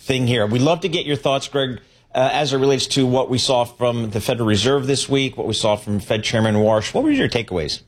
thing here. We'd love to get your thoughts, Greg, as it relates to what we saw from the Federal Reserve this week, what we saw from Fed Chairman Warsh. What were your takeaways?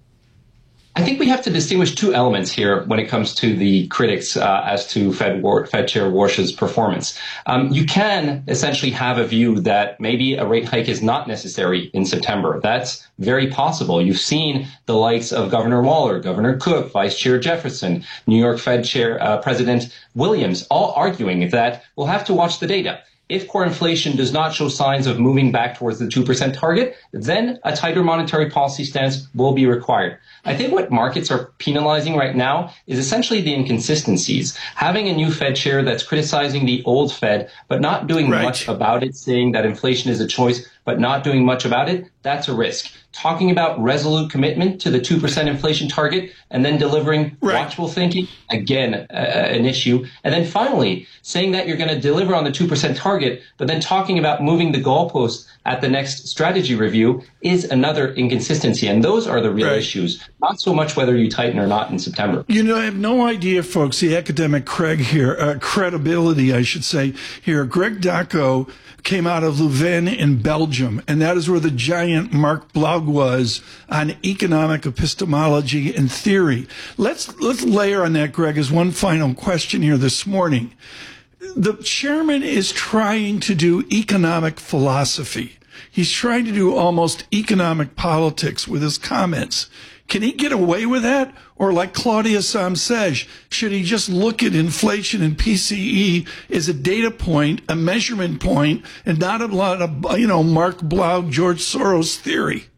I think we have to distinguish two elements here when it comes to the critics as to Fed Chair Warsh's performance. You can essentially have a view that maybe a rate hike is not necessary in September. That's very possible. You've seen the likes of Governor Waller, Governor Cook, Vice Chair Jefferson, New York Fed Chair President Williams, all arguing that we'll have to watch the data. If core inflation does not show signs of moving back towards the 2% target, then a tighter monetary policy stance will be required. I think what markets are penalizing right now is essentially the inconsistencies. Having a new Fed chair that's criticizing the old Fed, but not doing much about it, saying that inflation is a choice, but not doing much about it, that's a risk. Talking about resolute commitment to the 2% inflation target and then delivering watchful thinking, again, an issue. And then finally, saying that you're going to deliver on the 2% target, but then talking about moving the goalpost at the next strategy review is another inconsistency. And those are the real issues, not so much whether you tighten or not in September. You know, I have no idea, folks, the academic Craig here, credibility, I should say here. Greg Dacko came out of Leuven in Belgium, and that is where the giant Mark Blaug was on economic epistemology and theory. Let's layer on that, Greg, as one final question here this morning. The chairman is trying to do economic philosophy. He's trying to do almost economic politics with his comments. Can he get away with that? Or like Claudia Sahm-Sej, should he just look at inflation and PCE as a data point, a measurement point, and not a lot of, Mark Blaug, George Soros theory?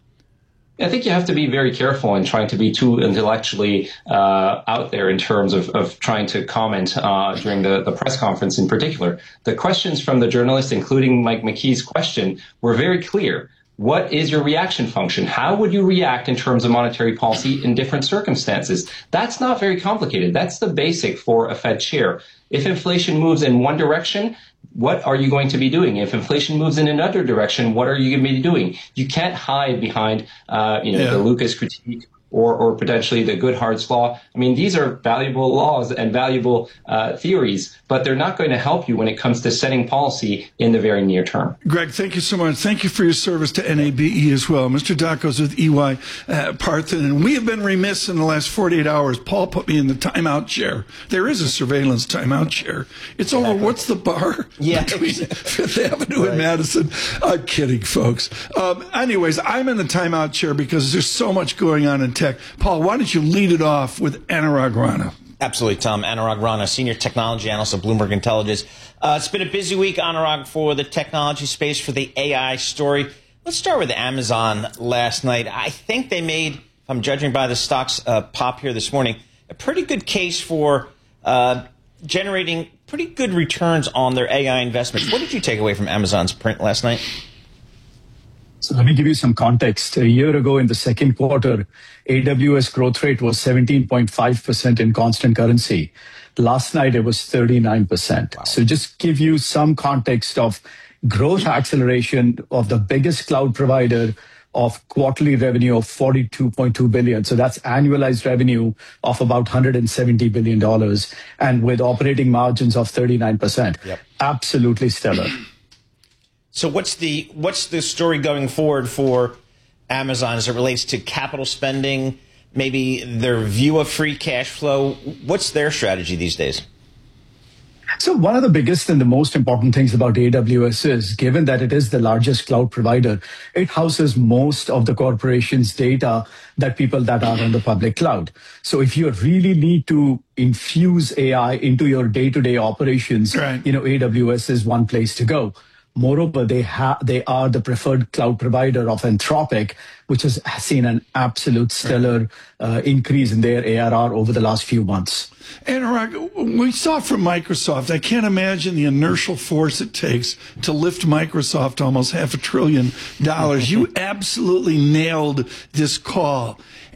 I think you have to be very careful in trying to be too intellectually out there in terms of trying to comment during the press conference in particular. The questions from the journalists, including Mike McKee's question, were very clear. What is your reaction function? How would you react in terms of monetary policy in different circumstances? That's not very complicated. That's the basic for a Fed chair. If inflation moves in one direction, what are you going to be doing? If inflation moves in another direction, what are you going to be doing? You can't hide behind, the Lucas critique or potentially the Goodhart's law. I mean, these are valuable laws and valuable theories, but they're not going to help you when it comes to setting policy in the very near term. Greg, thank you so much. Thank you for your service to NABE as well. Mr. Dacko's with EY Parthen, and we have been remiss in the last 48 hours. Paul put me in the timeout chair. There is a surveillance timeout chair. It's over, what's the bar? Between Fifth Avenue and Madison. I'm kidding, folks. Anyways, I'm in the timeout chair because there's so much going on in tech. Paul, why don't you lead it off with Anurag Rana? Absolutely, Tom. Anurag Rana, Senior Technology Analyst of Bloomberg Intelligence. It's been a busy week, Anurag, for the technology space, for the AI story. Let's start with Amazon last night. I think they made, if I'm judging by the stock's pop here this morning, a pretty good case for generating pretty good returns on their AI investments. What did you take away from Amazon's print last night? So let me give you some context. A year ago in the second quarter, AWS growth rate was 17.5% in constant currency. Last night, it was 39%. Wow. So just give you some context of growth acceleration of the biggest cloud provider of quarterly revenue of $42.2 billion. So that's annualized revenue of about $170 billion and with operating margins of 39%. Yep. Absolutely stellar. So what's the story going forward for Amazon as it relates to capital spending, maybe their view of free cash flow? What's their strategy these days? So one of the biggest and the most important things about AWS is, given that it is the largest cloud provider, it houses most of the corporation's data that are on the public cloud. So if you really need to infuse AI into your day-to-day operations, AWS is one place to go. Moreover, they are the preferred cloud provider of Anthropic, which has seen an absolute stellar increase in their ARR over the last few months. Anurag, we saw from Microsoft, I can't imagine the inertial force it takes to lift Microsoft to almost $500 billion. You absolutely nailed this call.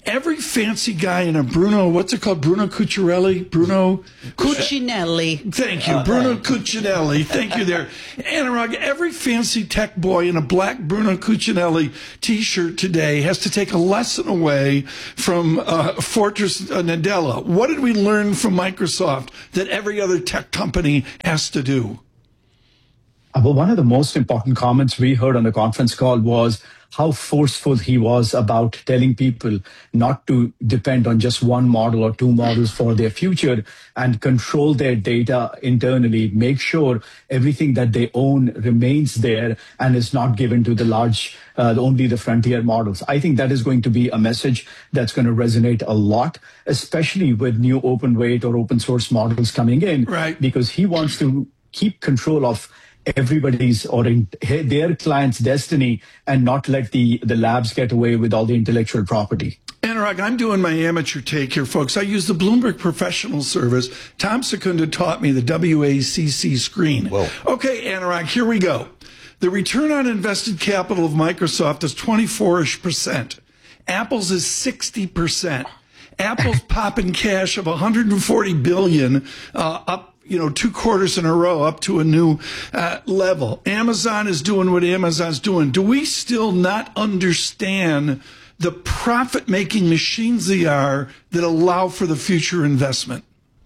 every fancy guy in a Bruno, what's it called? Bruno Cuccinelli? Bruno Cuccinelli. Thank you. Bruno Cuccinelli. Thank you there. Anurag, every fancy tech boy in a black Bruno Cuccinelli t-shirt today has to take a lesson away from Fortress Nadella. What did we learn from Microsoft that every other tech company has to do? Well, one of the most important comments we heard on the conference call was how forceful he was about telling people not to depend on just one model or two models for their future and control their data internally, make sure everything that they own remains there and is not given to the large, only the frontier models. I think that is going to be a message that's going to resonate a lot, especially with new open weight or open source models coming in, right? Because he wants to keep control of everybody's or in their client's destiny and not let the labs get away with all the intellectual property. Anurag, I'm doing my amateur take here, folks. I use the Bloomberg Professional Service. Tom Secunda taught me the WACC screen. Whoa. Okay, Anurag, here we go. The return on invested capital of Microsoft is 24-ish%. Apple's is 60%. Apple's popping cash of $140 billion up, 2 quarters in a row up to a new level. Amazon is doing what Amazon's doing. Do we still not understand the profit-making machines they are that allow for the future investment?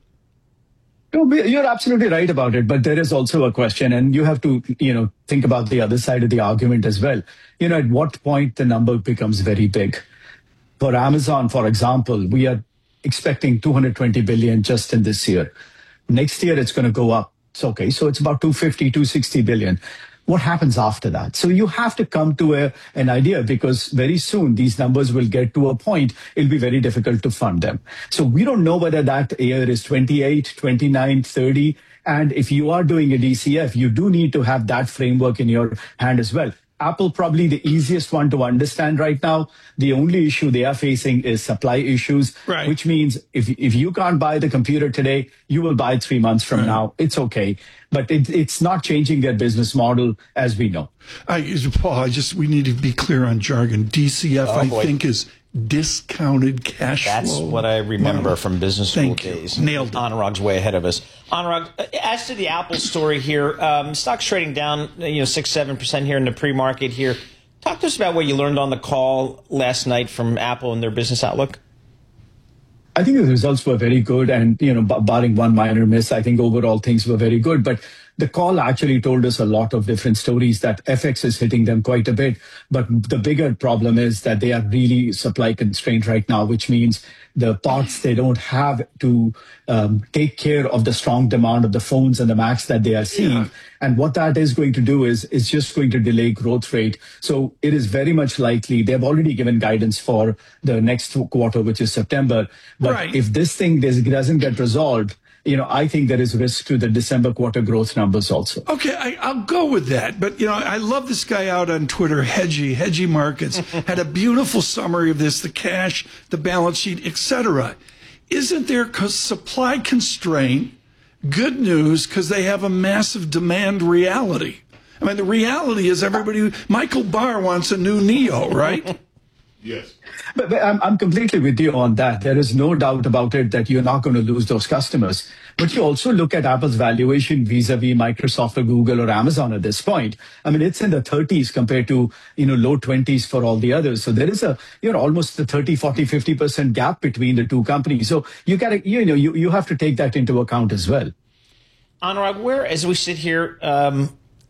You're absolutely right about it, but there is also a question, and you have to, think about the other side of the argument as well. At what point the number becomes very big? For Amazon, for example, we are expecting 220 billion just in this year. Next year, it's going to go up. So it's about 250, 260 billion. What happens after that? So you have to come to an idea, because very soon these numbers will get to a point, it'll be very difficult to fund them. So we don't know whether that year is 28, 29, 30. And if you are doing a DCF, you do need to have that framework in your hand as well. Apple, probably the easiest one to understand right now. The only issue they are facing is supply issues, right, which means if you can't buy the computer today, you will buy 3 months from now. It's okay. But it's not changing their business model as we know. Paul, we need to be clear on jargon. DCF, I think, is discounted cash flow. That's what I remember from business school days. Nailed it. Anurag's way ahead of us. Anurag, as to the Apple story here, stock's trading down 6-7% here in the pre-market here. Talk to us about what you learned on the call last night from Apple and their business outlook. I think the results were very good, and barring one minor miss, I think overall things were very good. But the call actually told us a lot of different stories, that FX is hitting them quite a bit. But the bigger problem is that they are really supply constrained right now, which means the parts they don't have to take care of the strong demand of the phones and the Macs that they are seeing. Yeah. And what that is going to do is just going to delay growth rate. So it is very much likely, they've already given guidance for the next quarter, which is September. But if this thing doesn't get resolved, I think there is risk to the December quarter growth numbers also. Okay, I'll go with that. But, I love this guy out on Twitter, Hedgie Markets, had a beautiful summary of this, the cash, the balance sheet, etc. Isn't there supply constraint good news because they have a massive demand reality? I mean, the reality is Michael Barr wants a new Neo, right? Yes. But I'm completely with you on that. There is no doubt about it that you're not going to lose those customers. But you also look at Apple's valuation vis-a-vis Microsoft or Google or Amazon at this point. I mean, it's in the 30s compared to, low 20s for all the others. So there is almost a 30, 40, 50% gap between the two companies. So you have to take that into account as well. Anurag, where, as we sit here, the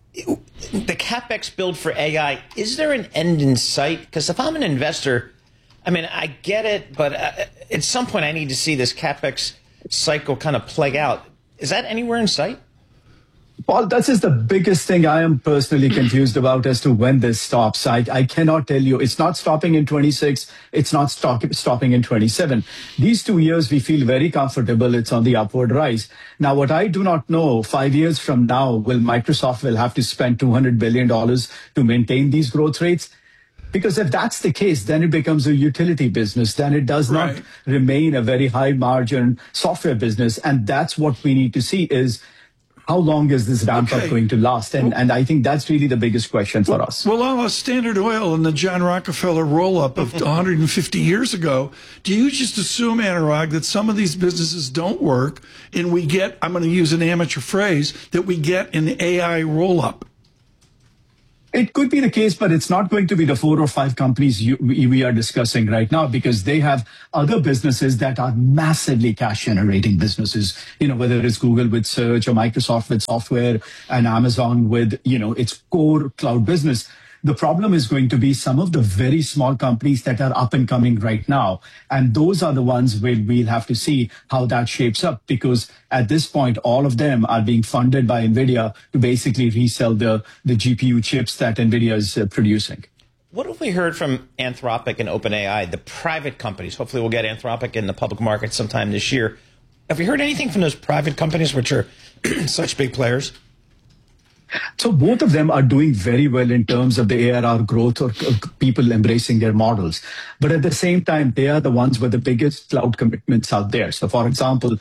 CapEx build for AI, is there an end in sight? Because if I'm an investor, I get it, but at some point I need to see this CapEx cycle kind of play out. Is that anywhere in sight? Paul, that is the biggest thing I am personally confused about as to when this stops. I cannot tell you. It's not stopping in 26. It's not stopping in 27. These 2 years, we feel very comfortable. It's on the upward rise. Now, what I do not know, 5 years from now, Microsoft will have to spend $200 billion to maintain these growth rates? Because if that's the case, then it becomes a utility business. Then it does not remain a very high margin software business. And that's what we need to see is how long is this ramp up going to last? And I think that's really the biggest question for us. Well, a Standard Oil and the John Rockefeller roll-up of 150 years ago, do you just assume, Anurag, that some of these businesses don't work and we get, I'm going to use an amateur phrase, that we get an AI roll-up? It could be the case, but it's not going to be the 4 or 5 companies we are discussing right now, because they have other businesses that are massively cash generating businesses, whether it's Google with search or Microsoft with software and Amazon with, its core cloud business. The problem is going to be some of the very small companies that are up and coming right now. And those are the ones where we'll have to see how that shapes up, because at this point, all of them are being funded by NVIDIA to basically resell the GPU chips that NVIDIA is producing. What have we heard from Anthropic and OpenAI, the private companies? Hopefully we'll get Anthropic in the public market sometime this year. Have we heard anything from those private companies, which are such big players? So both of them are doing very well in terms of the ARR growth or people embracing their models. But at the same time, they are the ones with the biggest cloud commitments out there. So for example,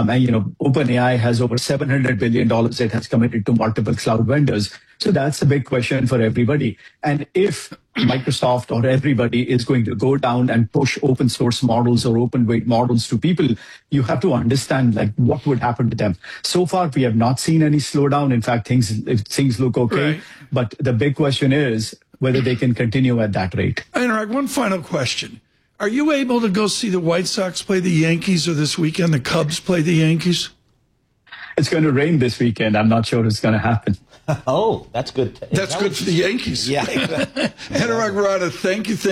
OpenAI has over $700 billion it has committed to multiple cloud vendors. So that's a big question for everybody. And if Microsoft or everybody is going to go down and push open source models or open weight models to people, you have to understand what would happen to them. So far, we have not seen any slowdown. In fact, things look okay. Right. But the big question is whether they can continue at that rate. Anurag, one final question. Are you able to go see the White Sox play the Yankees, or this weekend the Cubs play the Yankees? It's going to rain this weekend. I'm not sure it's going to happen. Oh, that's good. That's good for the Yankees. Yeah, exactly. Anurag Rana, thank you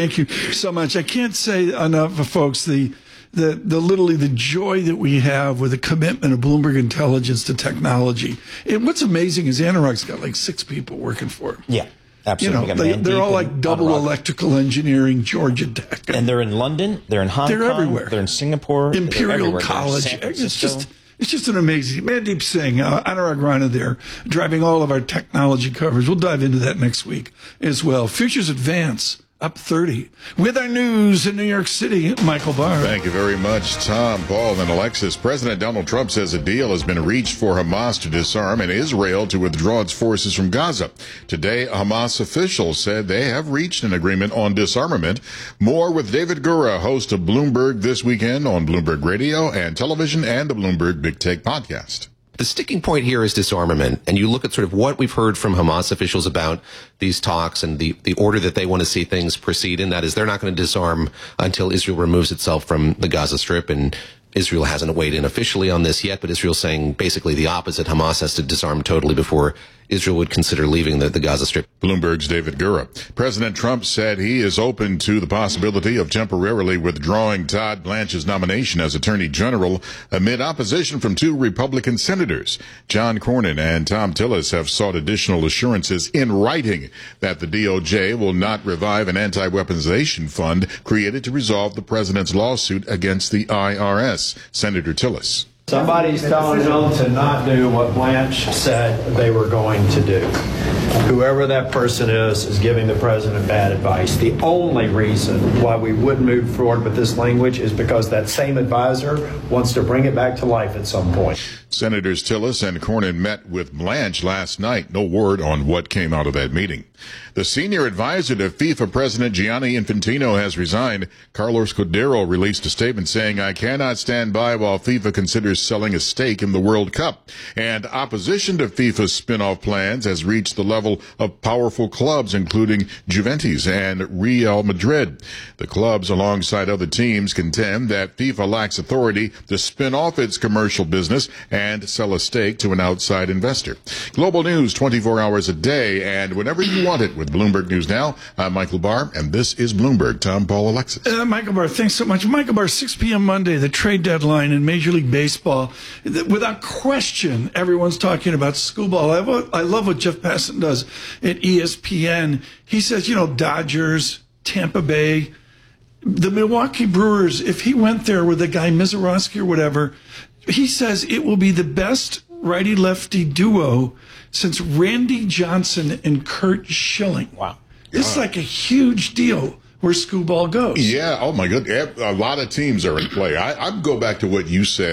so much. I can't say enough for folks the literally the joy that we have with the commitment of Bloomberg Intelligence to technology. And what's amazing is Anurag's got like 6 people working for him. Yeah, absolutely. They're all like double electrical engineering, Georgia Tech. And they're in London, they're in Hong Kong. They're everywhere. They're in Singapore. Imperial College. It's just an amazing. Mandeep Singh, Anurag Rana there, driving all of our technology coverage. We'll dive into that next week as well. Futures advance up 30. With our news in New York City, Michael Barr. Thank you very much, Tom, Paul, and Alexis. President Donald Trump says a deal has been reached for Hamas to disarm and Israel to withdraw its forces from Gaza. Today, Hamas officials said they have reached an agreement on disarmament. More with David Gura, host of Bloomberg This Weekend on Bloomberg Radio and Television and the Bloomberg Big Take podcast. The sticking point here is disarmament, and you look at sort of what we've heard from Hamas officials about these talks and the order that they want to see things proceed in. That is, they're not going to disarm until Israel removes itself from the Gaza Strip, and Israel hasn't weighed in officially on this yet, but Israel's saying basically the opposite. Hamas has to disarm totally before Israel would consider leaving the Gaza Strip. Bloomberg's David Gura. President Trump said he is open to the possibility of temporarily withdrawing Todd Blanche's nomination as Attorney General amid opposition from 2 Republican senators. John Cornyn and Thom Tillis have sought additional assurances in writing that the DOJ will not revive an anti-weaponization fund created to resolve the president's lawsuit against the IRS. Senator Tillis. Somebody's telling them to not do what Blanche said they were going to do. Whoever that person is giving the president bad advice. The only reason why we wouldn't move forward with this language is because that same advisor wants to bring it back to life at some point. Senators Tillis and Cornyn met with Blanche last night. No word on what came out of that meeting. The senior advisor to FIFA President Gianni Infantino has resigned. Carlos Cordero released a statement saying, "I cannot stand by while FIFA considers selling a stake in the World Cup." And opposition to FIFA's spin-off plans has reached the level of powerful clubs, including Juventus and Real Madrid. The clubs, alongside other teams, contend that FIFA lacks authority to spin off its commercial business and sell a stake to an outside investor. Global news 24 hours a day and whenever you want it with Bloomberg News Now. I'm Michael Barr, and this is Bloomberg. Tom, Paul, Alexis. Michael Barr, thanks so much. Michael Barr, 6 p.m. Monday, the trade deadline in Major League Baseball. Without question, everyone's talking about scuba. I love what Jeff Passan does at ESPN. He says, Dodgers, Tampa Bay, the Milwaukee Brewers, if he went there with a guy, Mizorowski or whatever, he says it will be the best righty-lefty duo since Randy Johnson and Curt Schilling. Wow. It's like a huge deal where Scooball goes. Yeah, oh my goodness. A lot of teams are in play. I'd go back to what you said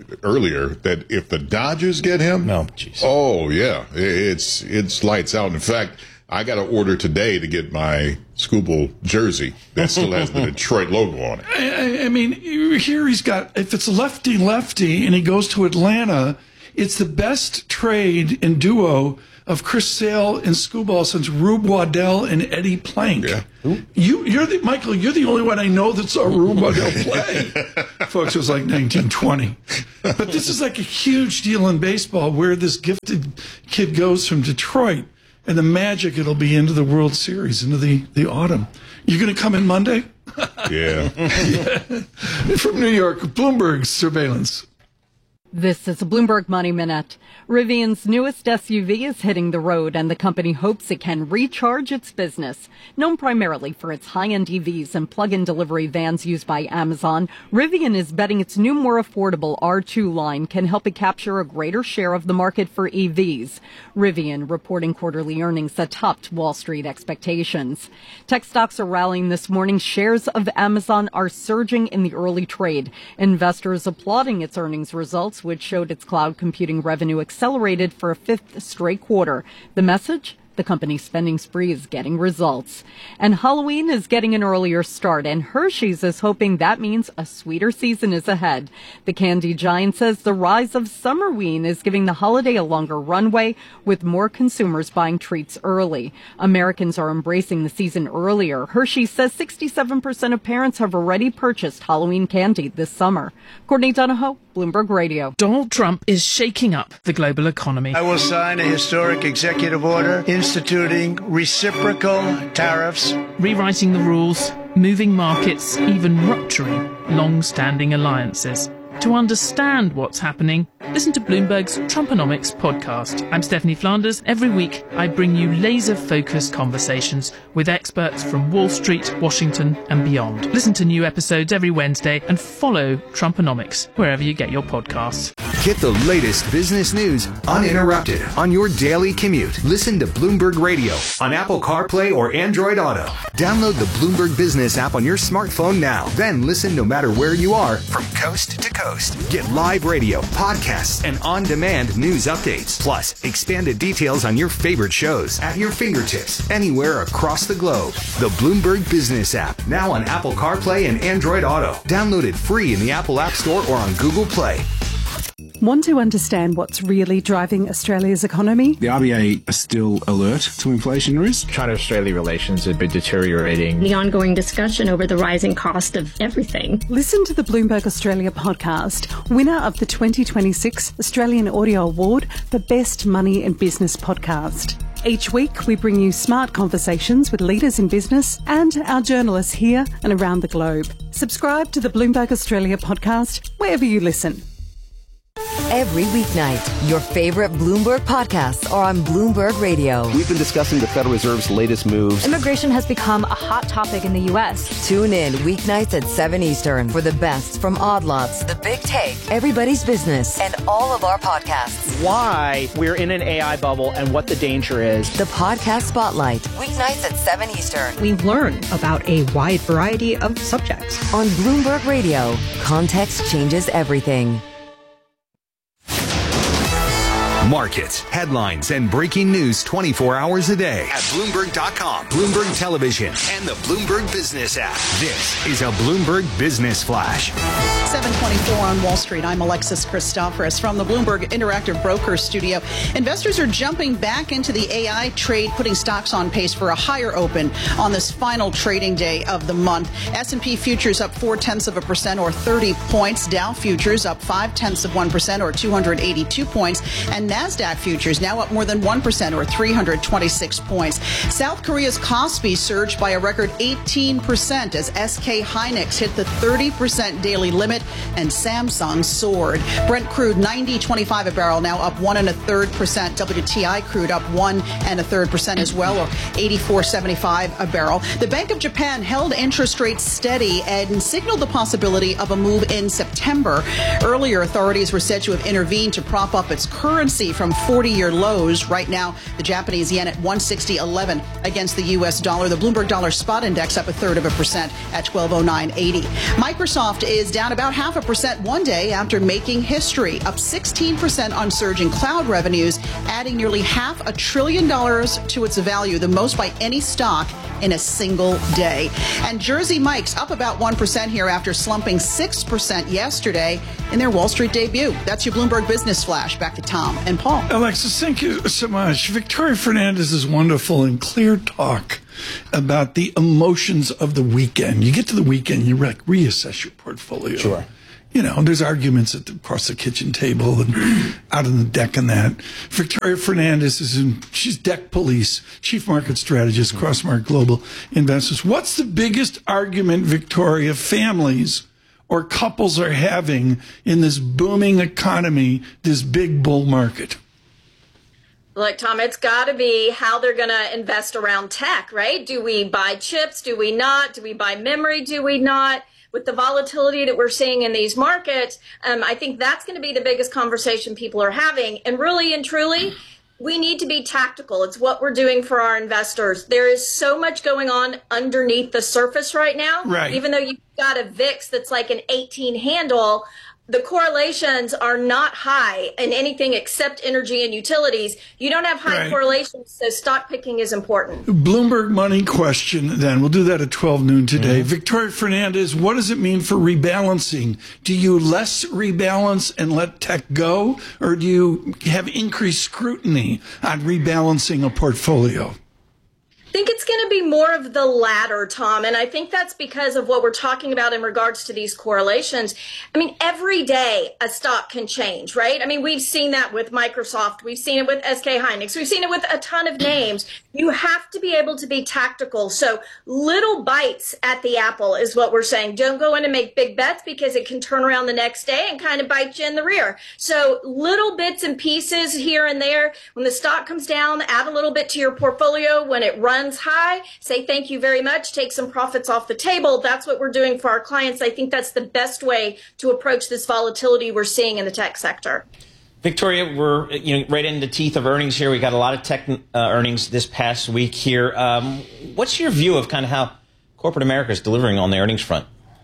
earlier that if the Dodgers get him, oh yeah, it's lights out. In fact, I got an order today to get my Skubal jersey that still has the Detroit logo on it. I mean, here he's got, if it's lefty and he goes to Atlanta, it's the best trade and duo of Chris Sale and Skubal since Rube Waddell and Eddie Plank. Yeah. Michael, you're the only one I know that saw Rube Waddell play. Folks, it was like 1920. But this is like a huge deal in baseball where this gifted kid goes from Detroit and the magic it'll be into the World Series, into the autumn. You're going to come in Monday? Yeah. From New York, Bloomberg Surveillance. This is a Bloomberg Money Minute. Rivian's newest SUV is hitting the road, and the company hopes it can recharge its business. Known primarily for its high-end EVs and plug-in delivery vans used by Amazon, Rivian is betting its new, more affordable R2 line can help it capture a greater share of the market for EVs. Rivian reporting quarterly earnings that topped Wall Street expectations. Tech stocks are rallying this morning. Shares of Amazon are surging in the early trade. Investors applauding its earnings results, which showed its cloud computing revenue accelerated for a fifth straight quarter. The message? The company's spending spree is getting results. And Halloween is getting an earlier start, and Hershey's is hoping that means a sweeter season is ahead. The candy giant says the rise of Summerween is giving the holiday a longer runway, with more consumers buying treats early. Americans are embracing the season earlier. Hershey says 67% of parents have already purchased Halloween candy this summer. Courtney Donahoe, Bloomberg Radio. Donald Trump is shaking up the global economy. I will sign a historic executive order instituting reciprocal tariffs, rewriting the rules, moving markets, even rupturing long-standing alliances. To understand what's happening, listen to Bloomberg's Trumponomics podcast. I'm Stephanie Flanders. Every week, I bring you laser-focused conversations with experts from Wall Street, Washington, and beyond. Listen to new episodes every Wednesday and follow Trumponomics wherever you get your podcasts. Get the latest business news uninterrupted on your daily commute. Listen to Bloomberg Radio on Apple CarPlay or Android Auto. Download the Bloomberg Business app on your smartphone now. Then listen no matter where you are from coast to coast. Get live radio, podcasts, and on-demand news updates. Plus, expanded details on your favorite shows at your fingertips anywhere across the globe. The Bloomberg Business app, now on Apple CarPlay and Android Auto. Download it free in the Apple App Store or on Google Play. Want to understand what's really driving Australia's economy? The RBA are still alert to inflation risk. China-Australia relations have been deteriorating. The ongoing discussion over the rising cost of everything. Listen to the Bloomberg Australia podcast, winner of the 2026 Australian Audio Award for Best Money and Business Podcast. Each week, we bring you smart conversations with leaders in business and our journalists here and around the globe. Subscribe to the Bloomberg Australia podcast wherever you listen. Every weeknight, your favorite Bloomberg podcasts are on Bloomberg Radio. We've been discussing the Federal Reserve's latest moves. Immigration has become a hot topic in the U.S. Tune in weeknights at 7 Eastern for the best from Odd Lots, The Big Take, Everybody's Business, and all of our podcasts. Why we're in an AI bubble and what the danger is. The Podcast Spotlight, weeknights at 7 Eastern. We learn about a wide variety of subjects. On Bloomberg Radio, context changes everything. Markets, headlines, and breaking news 24 hours a day at Bloomberg.com, Bloomberg Television, and the Bloomberg Business app. This is a Bloomberg Business Flash. 7:24 on Wall Street. I'm Alexis Christoforous from the Bloomberg Interactive Brokers Studio. Investors are jumping back into the AI trade, putting stocks on pace for a higher open on this final trading day of the month. S&P futures up 0.4% or 30 points. Dow futures up 0.5% or 282 points. And NASDAQ futures now up more than 1% or 326 points. South Korea's Kospi surged by a record 18% as SK Hynix hit the 30% daily limit and Samsung soared. Brent crude 90.25 a barrel, now up 1 1/3%. WTI crude up 1 1/3% as well, or 84.75 a barrel. The Bank of Japan held interest rates steady and signaled the possibility of a move in September. Earlier, authorities were said to have intervened to prop up its currency Nikkei from 40-year lows. Right now, the Japanese yen at 160.11 against the U.S. dollar. The Bloomberg Dollar Spot Index up 0.33% at 1209.80. Microsoft is down about 0.5% one day after making history, up 16% on surging cloud revenues, adding nearly $500 billion to its value, the most by any stock in a single day. And Jersey Mike's up about 1% here after slumping 6% yesterday in their Wall Street debut. That's your Bloomberg Business Flash. Back to Tom and Paul. Alexis, thank you so much. Victoria Fernandez is wonderful and clear talk about the emotions of the weekend. You get to the weekend, you reassess your portfolio. Sure. You know, there's arguments across the kitchen table and out on the deck and that. Victoria Fernandez she's deck police, chief market strategist, Crossmark Global Investors. What's the biggest argument, Victoria, families or couples are having in this booming economy, this big bull market? Look, Tom, it's got to be how they're going to invest around tech, right? Do we buy chips? Do we not? Do we buy memory? Do we not? With the volatility that we're seeing in these markets, I think that's going to be the biggest conversation people are having. And really and truly, we need to be tactical. It's what we're doing for our investors. There is so much going on underneath the surface right now. Right. Even though you've got a VIX that's like an 18 handle, the correlations are not high in anything except energy and utilities. You don't have high correlations, so stock picking is important. Bloomberg money question, then. We'll do that at 12 noon today. Victoria Fernandez, what does it mean for rebalancing? Do you less rebalance and let tech go, or do you have increased scrutiny on rebalancing a portfolio? I think it's going to be more of the latter, Tom, and I think that's because of what we're talking about in regards to these correlations. I mean, every day a stock can change, right? I mean, we've seen that with Microsoft. We've seen it with SK Hynix. We've seen it with a ton of names. You have to be able to be tactical. So little bites at the apple is what we're saying. Don't go in and make big bets because it can turn around the next day and kind of bite you in the rear. So little bits and pieces here and there. When the stock comes down, add a little bit to your portfolio. When it runs high, say thank you very much, take some profits off the table. That's what we're doing for our clients. I think that's the best way to approach this volatility we're seeing in the tech sector. Victoria, we're right in the teeth of earnings here. We got a lot of tech earnings this past week here. What's your view of kind of how corporate America is delivering on the earnings front?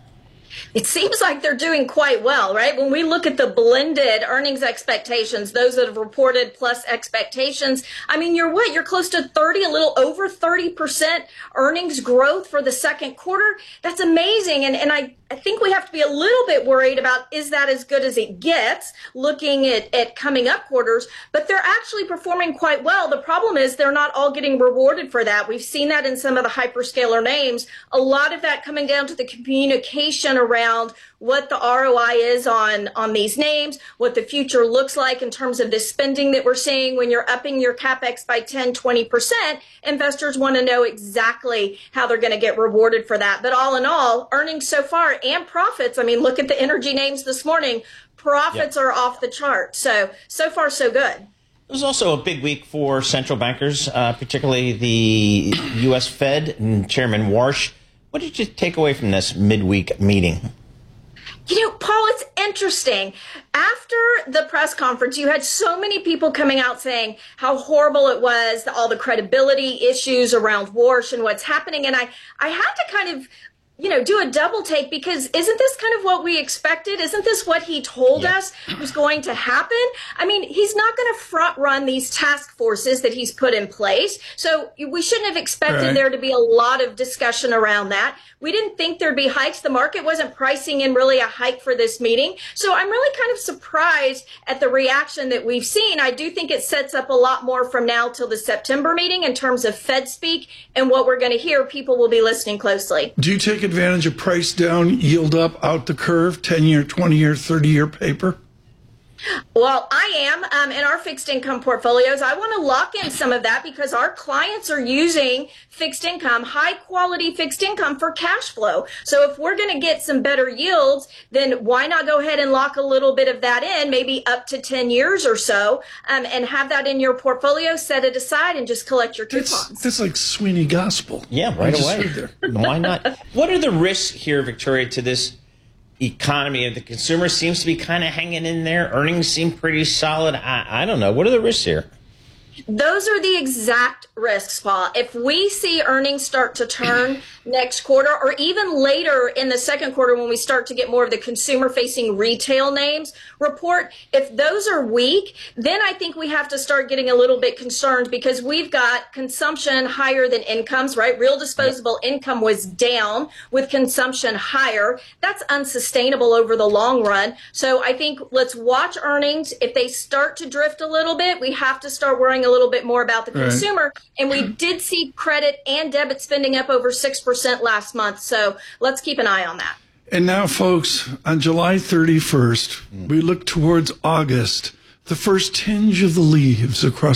It seems like they're doing quite well, right? When we look at the blended earnings expectations, those that have reported plus expectations, I mean, you're close to 30, a little over 30% earnings growth for the second quarter. That's amazing. And I think we have to be a little bit worried about, is that as good as it gets, looking at coming up quarters, but they're actually performing quite well. The problem is they're not all getting rewarded for that. We've seen that in some of the hyperscaler names. A lot of that coming down to the communication around what the ROI is on these names, what the future looks like in terms of the spending that we're seeing. When you're upping your CapEx by 10, 20%, investors want to know exactly how they're going to get rewarded for that. But all in all, earnings so far and profits, I mean, look at the energy names this morning. Profits are off the chart. So far, so good. It was also a big week for central bankers, particularly the U.S. Fed and Chairman Warsh. What did you take away from this midweek meeting? You know, Paul, it's interesting. After the press conference, you had so many people coming out saying how horrible it was, all the credibility issues around Warsh and what's happening. And I had to kind of, do a double take, because isn't this kind of what we expected? Isn't this what he told us was going to happen? I mean, he's not going to front run these task forces that he's put in place. So we shouldn't have expected there to be a lot of discussion around that. We didn't think there'd be hikes. The market wasn't pricing in really a hike for this meeting. So I'm really kind of surprised at the reaction that we've seen. I do think it sets up a lot more from now till the September meeting in terms of Fed speak and what we're going to hear. People will be listening closely. Do you take advantage of price down, yield up, out the curve, 10-year, 20-year, 30-year paper? Well, I am in our fixed income portfolios. I want to lock in some of that because our clients are using fixed income, high quality fixed income for cash flow. So if we're going to get some better yields, then why not go ahead and lock a little bit of that in, maybe up to 10 years or so, and have that in your portfolio, set it aside, and just collect your coupons. That's like Sweeney Gospel. Yeah, right away. Why not? What are the risks here, Victoria, to this economy. The consumer seems to be kind of hanging in there. Earnings seem pretty solid. I don't know. What are the risks here? Those are the exact risks, Paul. If we see earnings start to turn next quarter, or even later in the second quarter when we start to get more of the consumer-facing retail names report, if those are weak, then I think we have to start getting a little bit concerned, because we've got consumption higher than incomes, right? Real disposable income was down with consumption higher. That's unsustainable over the long run. So I think let's watch earnings. If they start to drift a little bit, we have to start worrying a little bit more about the consumer. And we did see credit and debit spending up over 6% last month. So let's keep an eye on that. And now, folks, on July 31st, we look towards August, the first tinge of the leaves across